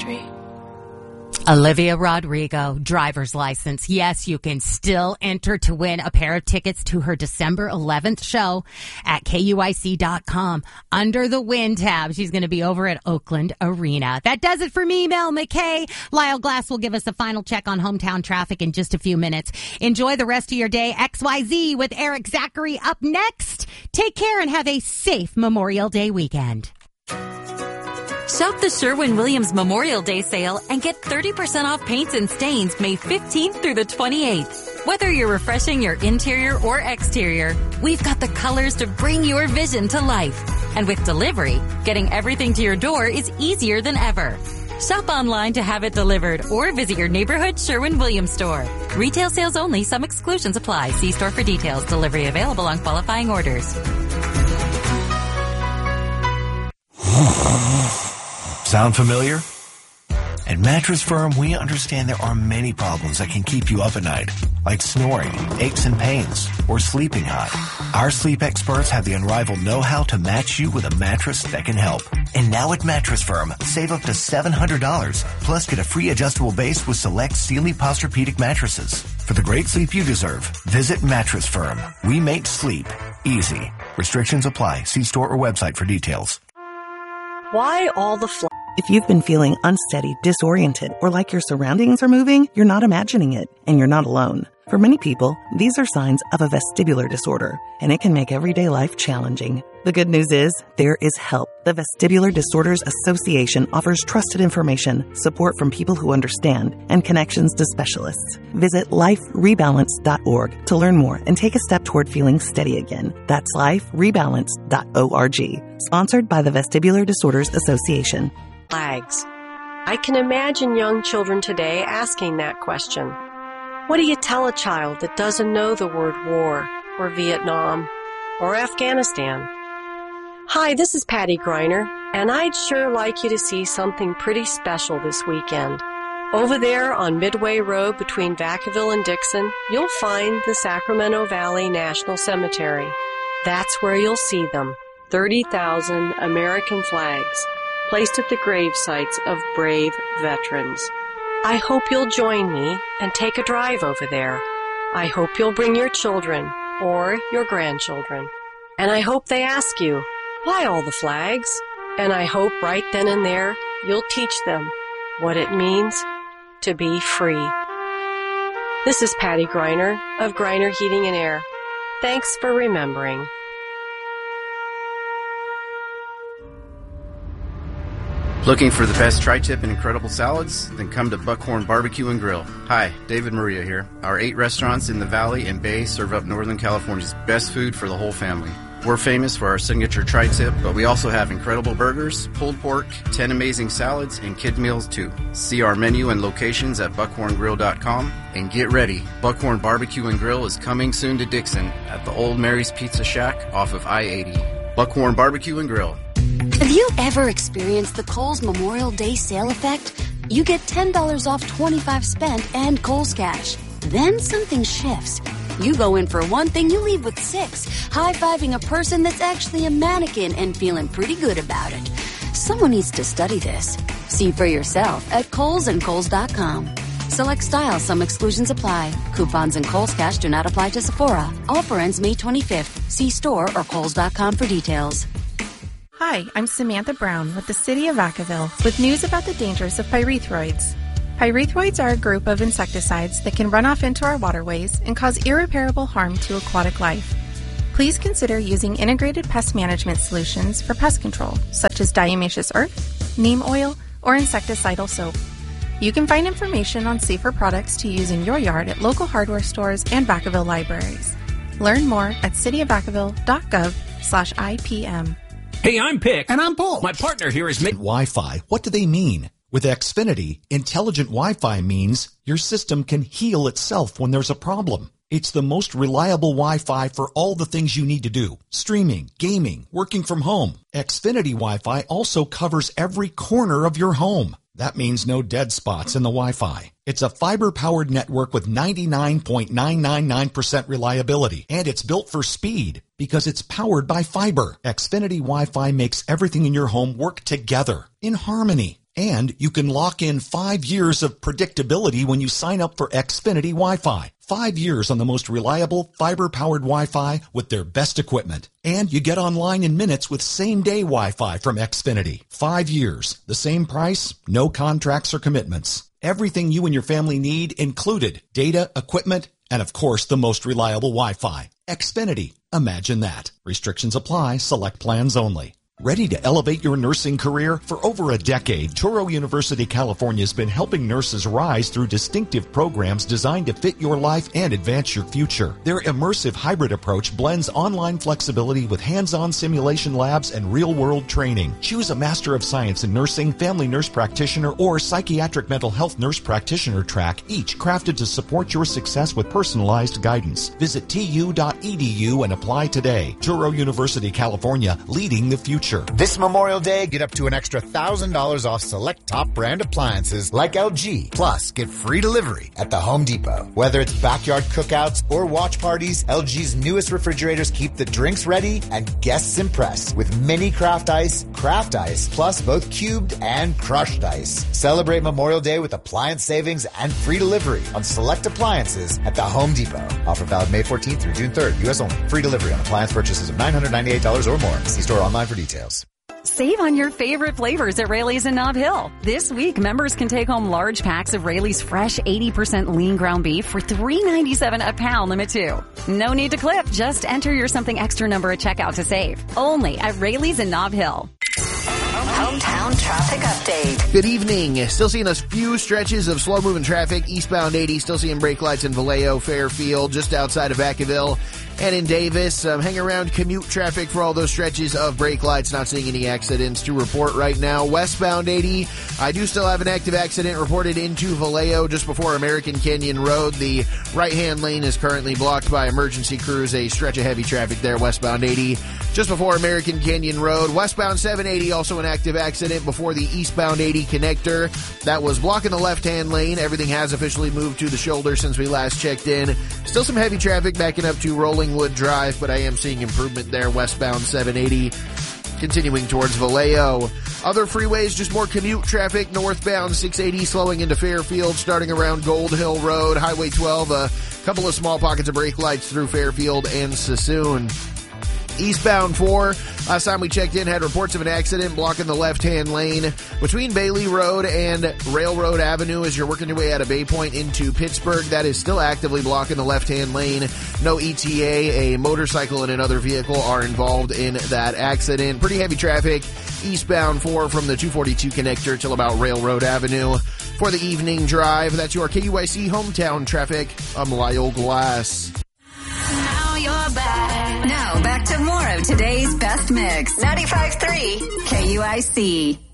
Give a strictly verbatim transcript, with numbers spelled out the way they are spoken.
Audrey. Olivia Rodrigo, driver's license. Yes, you can still enter to win a pair of tickets to her December eleventh show at K U I C dot com. Under the Win tab, she's going to be over at Oakland Arena. That does it for me, Mel McKay. Lyle Glass will give us a final check on hometown traffic in just a few minutes. Enjoy the rest of your day. X Y Z with Eric Zachary up next. Take care and have a safe Memorial Day weekend. Shop the Sherwin-Williams Memorial Day sale and get thirty percent off paints and stains May fifteenth through the twenty-eighth. Whether you're refreshing your interior or exterior, we've got the colors to bring your vision to life. And with delivery, getting everything to your door is easier than ever. Shop online to have it delivered or visit your neighborhood Sherwin-Williams store. Retail sales only. Some exclusions apply. See store for details. Delivery available on qualifying orders. Sound familiar? At Mattress Firm, we understand there are many problems that can keep you up at night, like snoring, aches and pains, or sleeping hot. Our sleep experts have the unrivaled know-how to match you with a mattress that can help. And now at Mattress Firm, save up to seven hundred dollars, plus get a free adjustable base with select Sealy Posturepedic mattresses. For the great sleep you deserve, visit Mattress Firm. We make sleep easy. Restrictions apply. See store or website for details. Why all the fl- If you've been feeling unsteady, disoriented, or like your surroundings are moving, you're not imagining it, and you're not alone. For many people, these are signs of a vestibular disorder, and it can make everyday life challenging. The good news is, there is help. The Vestibular Disorders Association offers trusted information, support from people who understand, and connections to specialists. Visit life rebalance dot org to learn more and take a step toward feeling steady again. That's life rebalance dot org. Sponsored by the Vestibular Disorders Association. Flags. I can imagine young children today asking that question. What do you tell a child that doesn't know the word war, or Vietnam, or Afghanistan? Hi, this is Patty Greiner, and I'd sure like you to see something pretty special this weekend. Over there on Midway Road between Vacaville and Dixon, you'll find the Sacramento Valley National Cemetery. That's where you'll see them, thirty thousand American flags, placed at the grave sites of brave veterans. I hope you'll join me and take a drive over there. I hope you'll bring your children or your grandchildren. And I hope they ask you, why all the flags? And I hope right then and there you'll teach them what it means to be free. This is Patty Greiner of Greiner Heating and Air. Thanks for remembering. Looking for the best tri-tip and incredible salads? Then come to Buckhorn Barbecue and Grill. Hi, David Maria here. Our eight restaurants in the Valley and Bay serve up Northern California's best food for the whole family. We're famous for our signature tri-tip, but we also have incredible burgers, pulled pork, ten amazing salads, and kid meals too. See our menu and locations at buckhorn grill dot com. And get ready, Buckhorn Barbecue and Grill is coming soon to Dixon at the Old Mary's Pizza Shack off of I eighty. Buckhorn Barbecue and Grill. Have you ever experienced the Kohl's Memorial Day sale effect? You get ten dollars off twenty-five spent and Kohl's Cash. Then something shifts. You go in for one thing, you leave with six, high-fiving a person that's actually a mannequin and feeling pretty good about it. Someone needs to study this. See for yourself at Kohl's and Kohl's dot com. Select styles, some exclusions apply. Coupons and Kohl's Cash do not apply to Sephora. Offer ends May twenty-fifth. See store or Kohl's dot com for details. Hi, I'm Samantha Brown with the City of Vacaville with news about the dangers of pyrethroids. Pyrethroids are a group of insecticides that can run off into our waterways and cause irreparable harm to aquatic life. Please consider using integrated pest management solutions for pest control, such as diatomaceous earth, neem oil, or insecticidal soap. You can find information on safer products to use in your yard at local hardware stores and Vacaville libraries. Learn more at cityofvacaville.gov slash IPM. Hey, I'm Pick. And I'm Paul. My partner here is Mick. Wi-Fi. What do they mean? With Xfinity, intelligent Wi-Fi means your system can heal itself when there's a problem. It's the most reliable Wi-Fi for all the things you need to do. Streaming, gaming, working from home. Xfinity Wi-Fi also covers every corner of your home. That means no dead spots in the Wi-Fi. It's a fiber-powered network with ninety-nine point nine nine nine percent reliability, and it's built for speed because it's powered by fiber. Xfinity Wi-Fi makes everything in your home work together, in harmony. And you can lock in five years of predictability when you sign up for Xfinity Wi-Fi. Five years on the most reliable fiber-powered Wi-Fi with their best equipment. And you get online in minutes with same-day Wi-Fi from Xfinity. Five years. The same price, no contracts or commitments. Everything you and your family need included. Data, equipment, and of course the most reliable Wi-Fi. Xfinity. Imagine that. Restrictions apply. Select plans only. Ready to elevate your nursing career? For over a decade, Touro University California has been helping nurses rise through distinctive programs designed to fit your life and advance your future. Their immersive hybrid approach blends online flexibility with hands-on simulation labs and real-world training. Choose a Master of Science in Nursing, Family Nurse Practitioner, or Psychiatric Mental Health Nurse Practitioner track, each crafted to support your success with personalized guidance. Visit T U dot E D U and apply today. Touro University California, leading the future. This Memorial Day, get up to an extra one thousand dollars off select top brand appliances like L G. Plus, get free delivery at the Home Depot. Whether it's backyard cookouts or watch parties, L G's newest refrigerators keep the drinks ready and guests impressed with mini craft ice, craft ice, plus both cubed and crushed ice. Celebrate Memorial Day with appliance savings and free delivery on select appliances at the Home Depot. Offer valid May fourteenth through June third. U S only. Free delivery on appliance purchases of nine hundred ninety-eight dollars or more. See store online for details. Save on your favorite flavors at Rayleigh's in Nob Hill. This week, members can take home large packs of Rayleigh's fresh eighty percent lean ground beef for three ninety-seven a pound, limit two. No need to clip. Just enter your something extra number at checkout to save. Only at Rayleigh's in Nob Hill. Hometown traffic update. Good evening. Still seeing a few stretches of slow-moving traffic. Eastbound eighty, still seeing brake lights in Vallejo, Fairfield, just outside of Vacaville. And in Davis, um, hang around commute traffic for all those stretches of brake lights. Not seeing any accidents to report right now. Westbound eighty, I do still have an active accident reported into Vallejo just before American Canyon Road. The right-hand lane is currently blocked by emergency crews. A stretch of heavy traffic there, westbound eighty, just before American Canyon Road. Westbound seven eighty, also an active accident before the eastbound eighty connector. That was blocking the left-hand lane. Everything has officially moved to the shoulder since we last checked in. Still some heavy traffic backing up to Rollingwood Drive, but I am seeing improvement there, westbound seven eighty, continuing towards Vallejo. Other freeways, just more commute traffic, northbound six eighty slowing into Fairfield, starting around Gold Hill Road, Highway twelve, a couple of small pockets of brake lights through Fairfield and Sassoon. Eastbound four, last time we checked in, had reports of an accident blocking the left-hand lane between Bailey Road and Railroad Avenue as you're working your way out of Bay Point into Pittsburgh. That is still actively blocking the left-hand lane. No E T A, a motorcycle and another vehicle are involved in that accident. Pretty heavy traffic eastbound four from the two forty-two connector till about Railroad Avenue. For the evening drive, that's your K U I C hometown traffic. I'm Lyle Glass. Now you're back. Now back to more of today's best mix. ninety-five point three K U I C.